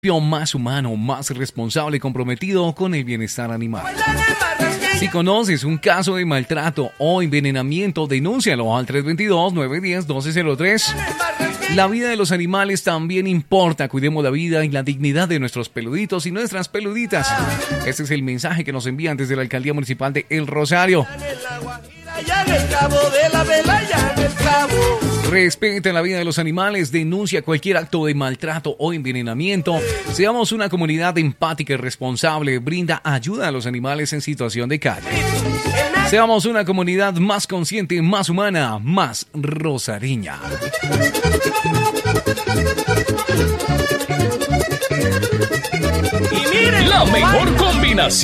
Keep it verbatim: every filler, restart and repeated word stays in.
más humano, más responsable y comprometido con el bienestar animal. Si conoces un caso de maltrato o envenenamiento, denúncialo al tres dos dos, nueve uno cero, uno dos cero tres. La vida de los animales también importa. Cuidemos la vida y la dignidad de nuestros peluditos y nuestras peluditas. Este es el mensaje que nos envían desde la Alcaldía Municipal de El Rosario. Respeten la vida de los animales, denuncia cualquier acto de maltrato o envenenamiento. Seamos una comunidad empática y responsable, brinda ayuda a los animales en situación de calle. Seamos una comunidad más consciente, más humana, más rosareña. Y miren, la mejor combinación.